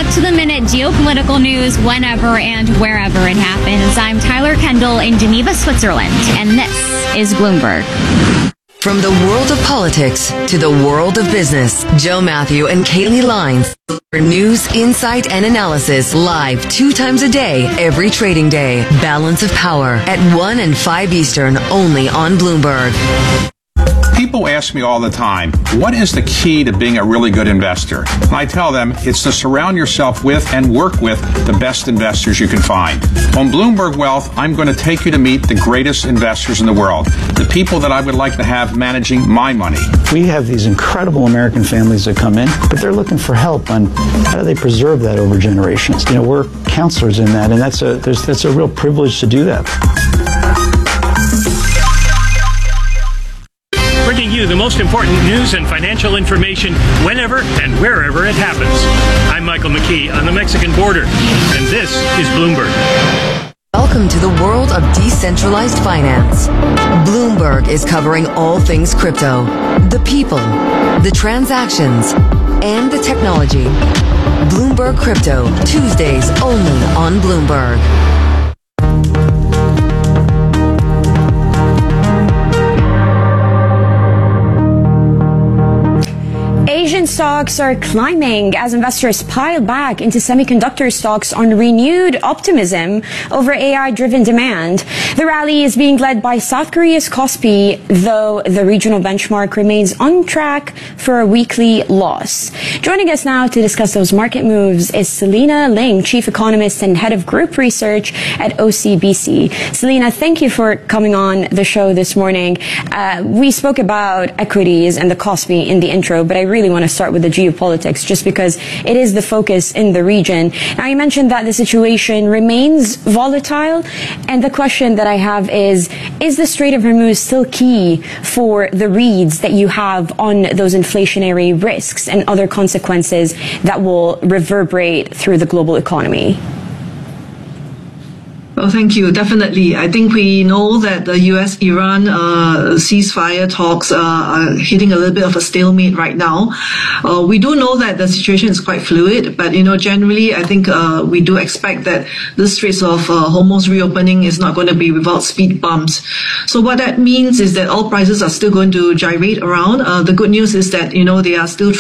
up-to-the-minute geopolitical news whenever and wherever it happens. I'm Tyler Kendall in Geneva, Switzerland, and this is Bloomberg. From the world of politics to the world of business, Joe Matthew and Kaylee Lines for news, insight, and analysis live 2 times a day, every trading day. Balance of Power at 1 and 5 Eastern, only on Bloomberg. People ask me all the time, what is the key to being a really good investor? And I tell them it's to surround yourself with and work with the best investors you can find. On Bloomberg Wealth, I'm going to take you to meet the greatest investors in the world, the people that I would like to have managing my money. We have these incredible American families that come in, but they're looking for help on how do they preserve that over generations. You know, we're counselors in that, and that's a real privilege to do that. Bringing you the most important news and financial information whenever and wherever it happens. I'm Michael McKee on the Mexican border, and this is Bloomberg. Welcome to the world of decentralized finance. Bloomberg is covering all things crypto, the people, the transactions, and the technology. Bloomberg Crypto, Tuesdays only on Bloomberg. Asian stocks are climbing as investors pile back into semiconductor stocks on renewed optimism over AI-driven demand. The rally is being led by South Korea's Kospi, though the regional benchmark remains on track for a weekly loss. Joining us now to discuss those market moves is Selena Ling, Chief Economist and Head of Group Research at OCBC. Selena, thank you for coming on the show this morning. We spoke about equities and the Kospi in the intro, but I really want to start with the geopolitics just because it is the focus in the region. Now, you mentioned that the situation remains volatile, and the question that I have is the Strait of Hormuz still key for the reads that you have on those inflationary risks and other consequences that will reverberate through the global economy? Well, thank you. Definitely. I think we know that the US-Iran ceasefire talks are hitting a little bit of a stalemate right now. We do know that the situation is quite fluid, but, generally, I think we do expect that the Straits of Hormuz reopening is not going to be without speed bumps. So what that means is that oil prices are still going to gyrate around. The good news is that, they are still